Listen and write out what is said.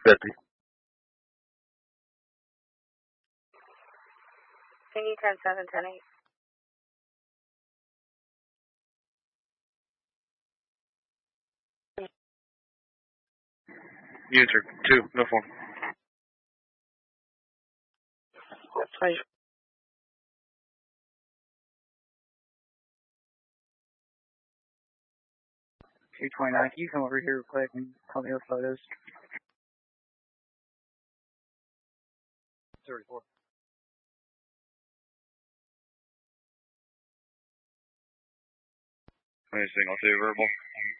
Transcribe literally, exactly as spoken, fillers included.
fifty. Can you ten seven, ten eight? User two, no form. Please. two twenty-nine, can you come over here real quick and help me with photos? thirty-four. Anything, I'll say verbal.